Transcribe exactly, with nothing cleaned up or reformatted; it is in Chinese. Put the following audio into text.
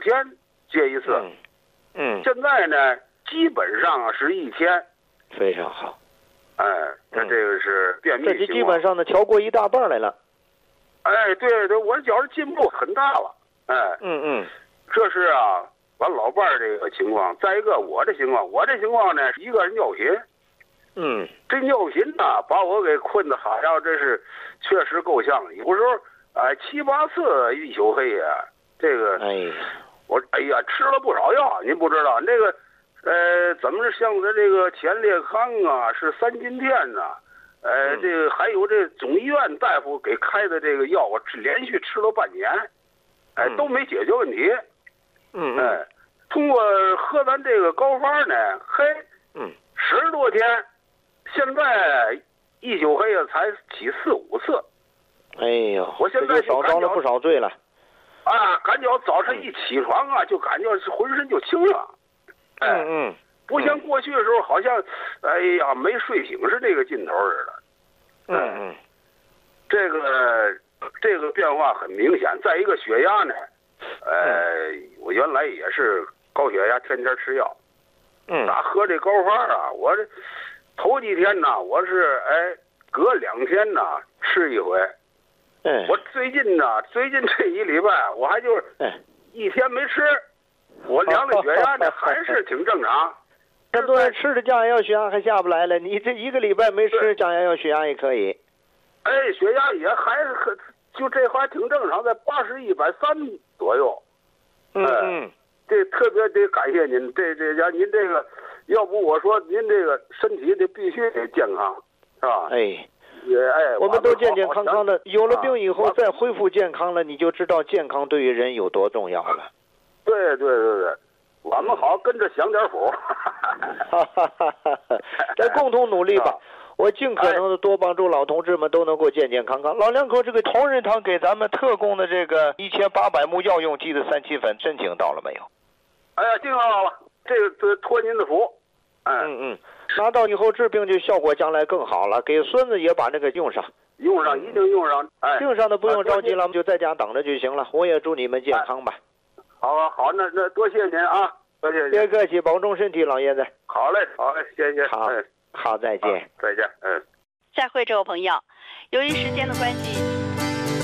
天接一次。 嗯，嗯现在呢，基本上是一天。 非常好。 哎，那这个是便秘情况。 这就基本上呢调过一大半来了。 哎，对对，我觉着进步很大了。哎， 嗯嗯， 这是啊，完老伴儿这个情况。再一个，我这情况，我这情况呢，一个是尿频。 嗯， 这尿频呢，把我给困得好像这是确实够呛。有时候哎七八次一宿黑呀，这个哎呀， 我哎呀吃了不少药，您不知道那个呃怎么是像咱这个前列康啊，是三金片呐、啊。呃，这个还有这总医院大夫给开的这个药，我连续吃了半年，哎，都没解决问题。 嗯哎，通过喝咱这个膏方呢，嘿， 嗯， 十多天，现在一宿黑呀才起四五次。 哎呦， 我现在这就少遭了不少罪了。 啊，感觉早晨一起床啊，就感觉是浑身就轻了。哎、 嗯嗯。 不像过去的时候，好像，哎呀，没睡醒是这个劲头似的。 嗯嗯， 这个这个变化很明显。再一个血压呢，呃，我原来也是高血压，天天吃药。 嗯， 咋喝这膏方啊？我这头几天呢，我是哎隔两天呢吃一回。 哎， 我最近呢，最近这一礼拜我还就是一天没吃，我量的血压呢还是挺正常。 很多人吃的降压药血压还下不来了，你这一个礼拜没吃降压药血压也可以。 哎，血压也还是很，就这还挺正常，在八十一百三左右。 嗯嗯， 这特别得感谢您，这这家您这个，要不我说您这个身体得必须得健康，是吧？ 哎， 也哎， 我们都健健康康的，有了病以后啊再恢复健康了，你就知道健康对于人有多重要了。 对对对对。我们好跟着享点福， 哈哈哈哈！再共同努力吧，我尽可能的多帮助老同志们都能够健健康康。老两口，这个同仁堂给咱们特供的这个一千八百目药用剂的三七粉申请到了没有？ 哎呀，订到了，这个这托您的福。 嗯嗯嗯，拿到以后治病就效果将来更好了，给孙子也把这个用上。 用上一定用上，哎， 用上的不用着急了，就在家等着就行了。我也祝你们健康吧。 好啊，好，那那多谢您啊，多谢您。 别客气，保重身体，老爷子。 好嘞，好嘞，谢谢。 好， 嗯、 好，再见。 再见，嗯。 再会，这位朋友。由于时间的关系。